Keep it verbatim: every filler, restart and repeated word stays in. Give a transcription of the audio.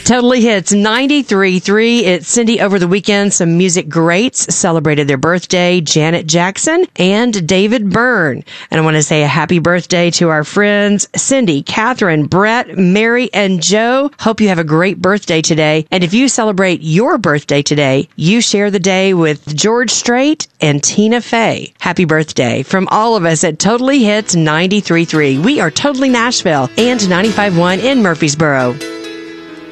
Totally Hits ninety-three point three. It's Cindy. Over the weekend, some music greats celebrated their birthday. Janet Jackson and David Byrne. And I want to say a happy birthday to our friends Cindy, Catherine, Brett, Mary, and Joe. Hope you have a great birthday today. And if you celebrate your birthday today, you share the day with George Strait and Tina Fey. Happy birthday from all of us at Totally Hits ninety-three point three. We are Totally Nashville and ninety-five point one in Murfreesboro.